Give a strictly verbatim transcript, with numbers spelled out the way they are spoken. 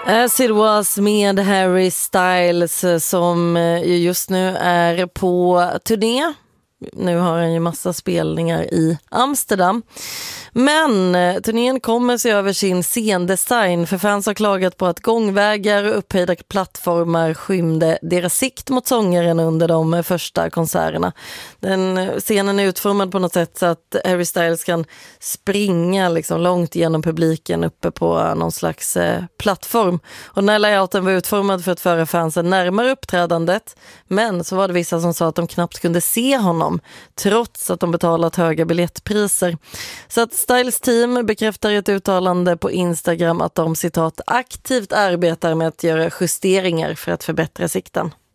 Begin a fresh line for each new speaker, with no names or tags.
As it was med Harry Styles som just nu är på turné. Nu har han ju massa spelningar i Amsterdam. Men turnén kommer sig över sin scendesign, för fans har klagat på att gångvägar och upphöjda plattformar skymde deras sikt mot sångaren under de första konserterna. Den scenen är utformad på något sätt så att Harry Styles kan springa liksom långt genom publiken uppe på någon slags eh, plattform. Och den här layouten var utformad för att föra fansen närmare uppträdandet, men så var det vissa som sa att de knappt kunde se honom trots att de betalat höga biljettpriser. Så att Styles team bekräftar i ett uttalande på Instagram att de citat aktivt arbetar med att göra justeringar för att förbättra sikten.